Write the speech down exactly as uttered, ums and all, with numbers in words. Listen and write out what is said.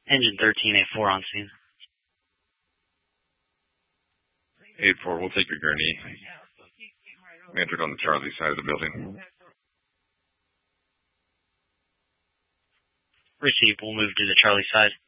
Engine thirteen, eight four on scene. eight four, we'll take your gurney. We entered on the Charlie side of the building. Receive, we'll move to the Charlie side.